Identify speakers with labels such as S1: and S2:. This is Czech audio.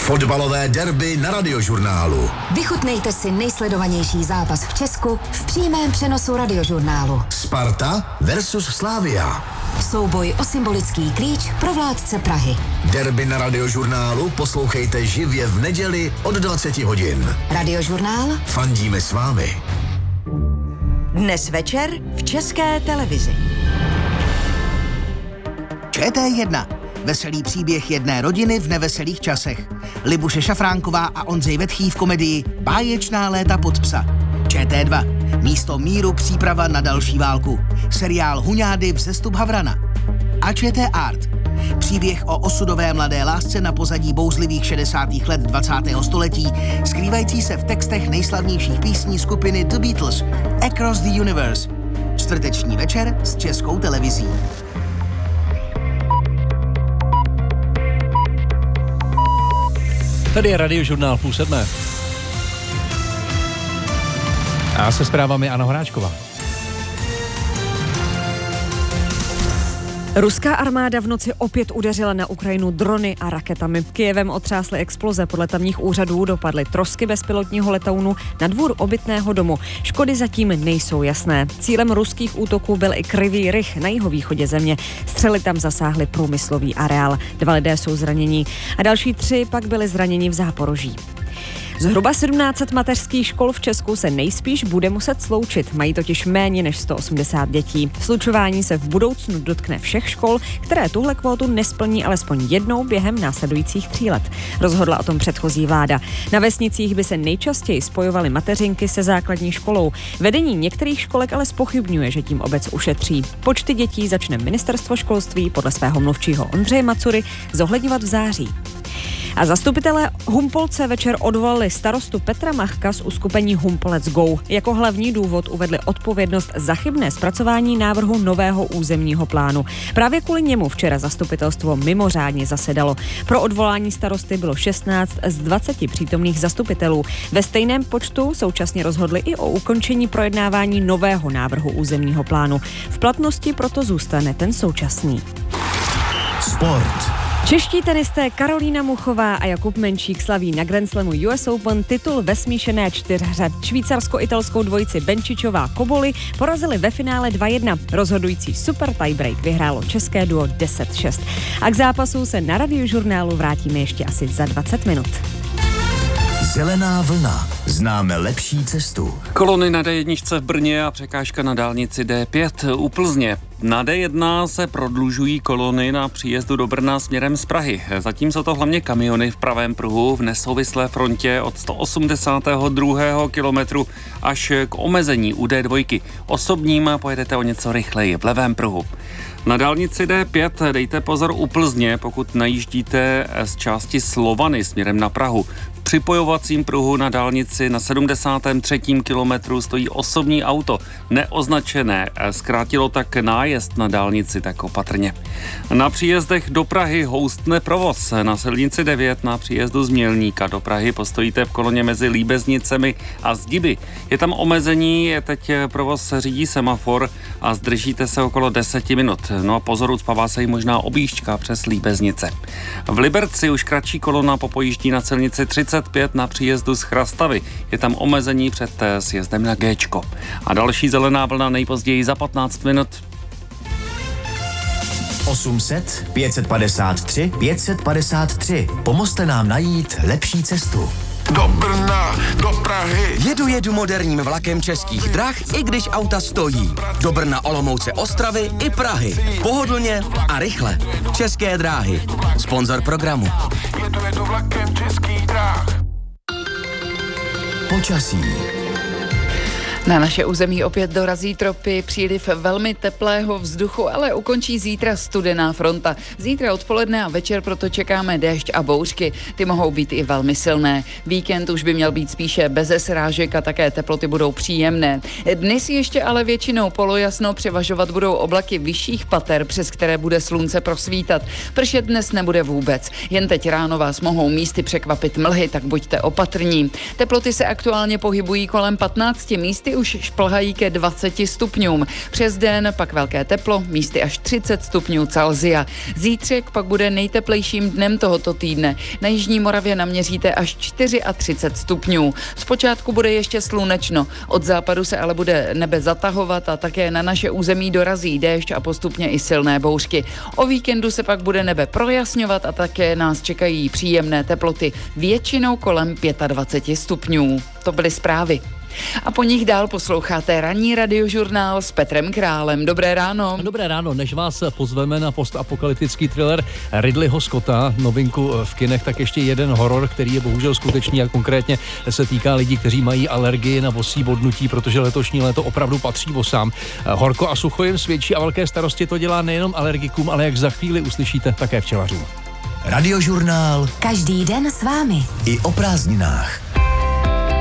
S1: Fotbalové derby na Radiožurnálu.
S2: Vychutnejte si nejsledovanější zápas v Česku v přímém přenosu Radiožurnálu.
S1: Sparta versus Slavia.
S2: Souboj o symbolický klíč pro vládce Prahy.
S1: Derby na Radiožurnálu poslouchejte živě v neděli od 20 hodin.
S2: Radiožurnál.
S1: Fandíme s vámi.
S3: Dnes večer v České televizi.
S4: ČT1. Veselý příběh jedné rodiny v neveselých časech. Libuše Šafránková a Ondřej Vetchý v komedii Báječná léta pod psa. ČT2. Místo míru příprava na další válku. Seriál Huňády vzestup Havrana. A ČT Art. Příběh o osudové mladé lásce na pozadí bouřlivých 60. let 20. století, skrývající se v textech nejslavnějších písní skupiny The Beatles. Across the Universe. Čtvrteční večer s Českou televizí.
S5: Tady je Radiožurnál 6:30. A se zprávami Anna Horáčková.
S6: Ruská armáda v noci opět udeřila na Ukrajinu drony a raketami. Kyjevem otřásly exploze, podle tamních úřadů dopadly trosky bezpilotního letounu na dvůr obytného domu. Škody zatím nejsou jasné. Cílem ruských útoků byl i Kryvý Rih na jihovýchodě země. Střely tam zasáhly průmyslový areál. 2 lidé jsou zranění a další 3 pak byli zraněni v Záporoží. Zhruba 1700 mateřských škol v Česku se nejspíš bude muset sloučit. Mají totiž méně než 180 dětí. Slučování se v budoucnu dotkne všech škol, které tuhle kvótu nesplní alespoň jednou během následujících 3 let. Rozhodla o tom předchozí vláda. Na vesnicích by se nejčastěji spojovaly mateřinky se základní školou. Vedení některých školek ale zpochybňuje, že tím obec ušetří. Počty dětí začne ministerstvo školství podle svého mluvčího Ondřeje Macury zohledňovat v září. A zastupitelé Humpolce večer odvolali starostu Petra Machka z uskupení Humpolec Go. Jako hlavní důvod uvedli odpovědnost za chybné zpracování návrhu nového územního plánu. Právě kvůli němu včera zastupitelstvo mimořádně zasedalo. Pro odvolání starosty bylo 16 z 20 přítomných zastupitelů. Ve stejném počtu současně rozhodli i o ukončení projednávání nového návrhu územního plánu. V platnosti proto zůstane ten současný.
S1: Sport.
S6: Čeští tenisté Karolína Muchová a Jakub Menšík slaví na Grand Slamu US Open titul ve smíšené 4hře. Švýcarsko-italskou dvojici Benčičová Koboli porazili ve finále 2-1. Rozhodující super tiebreak vyhrálo české duo 10-6. A k zápasu se na Radiožurnálu vrátíme ještě asi za 20 minut.
S1: Zelená vlna. Známe lepší cestu.
S7: Kolony na D1 v Brně a překážka na dálnici D5 u Plzně. Na D1 se prodlužují kolony na příjezdu do Brna směrem z Prahy. Zatím jsou to hlavně kamiony v pravém pruhu v nesouvislé frontě od 182. kilometru až k omezení u D2. Osobním pojedete o něco rychleji v levém pruhu. Na dálnici D5 dejte pozor u Plzně, pokud najíždíte z části Slovany směrem na Prahu. V připojovacím pruhu na dálnici na 73. kilometru stojí osobní auto, neoznačené. Zkrátilo tak nájezd na dálnici, tak opatrně. Na příjezdech do Prahy houstne provoz. Na silnici 9 na příjezdu z Mělníka do Prahy postojíte v koloně mezi Líbeznicemi a Zdiby. Je tam omezení, teď provoz řídí semafor a zdržíte se okolo 10 minut. No a pozor, ucpává se jí možná objížďka přes Líbeznice. V Liberci už kratší kolona popojíždí na silnici 35 na příjezdu z Chrastavy. Je tam omezení před sjezdem na Géčko. A další zelená vlna nejpozději za 15 minut.
S1: 800 553 553. Pomozte nám najít lepší cestu.
S8: Do Brna, do Prahy.
S9: Jedu moderním vlakem Českých drah, i když auta stojí. Do Brna, Olomouce, Ostravy i Prahy. Pohodlně a rychle. České dráhy. Sponzor programu.
S8: Jedu vlakem Českých drah.
S1: Počasí.
S10: Na naše území opět dorazí tropy, příliv velmi teplého vzduchu, ale ukončí zítra studená fronta. Zítra odpoledne a večer proto čekáme déšť a bouřky. Ty mohou být i velmi silné. Víkend už by měl být spíše beze srážek a také teploty budou příjemné. Dnes ještě ale většinou polojasno, převažovat budou oblaky vyšších pater, přes které bude slunce prosvítat. Pršet dnes nebude vůbec. Jen teď ráno vás mohou místy překvapit mlhy, tak buďte opatrní. Teploty se aktuálně pohybují kolem 15, místy už šplhají ke 20 stupňům. Přes den pak velké teplo, místy až 30 stupňů Celsia. Zítřek pak bude nejteplejším dnem tohoto týdne. Na jižní Moravě naměříte až 34 stupňů. Zpočátku bude ještě slunečno. Od západu se ale bude nebe zatahovat a také na naše území dorazí déšť a postupně i silné bouřky. O víkendu se pak bude nebe projasňovat a také nás čekají příjemné teploty, většinou kolem 25 stupňů. To byly zprávy. A po nich dál posloucháte ranní radiožurnál s Petrem Králem. Dobré ráno.
S5: Dobré ráno, než vás pozveme na postapokalyptický thriller Ridleyho Scotta, novinku v kinech, tak ještě jeden horor, který je bohužel skutečný a konkrétně se týká lidí, kteří mají alergii na vosí bodnutí, protože letošní léto opravdu patří vosám. Horko a sucho jim svědčí a velké starosti to dělá nejenom alergikům, ale jak za chvíli uslyšíte, také včelařům.
S1: Radiožurnál
S2: Každý den s vámi.
S1: i o prázdninách.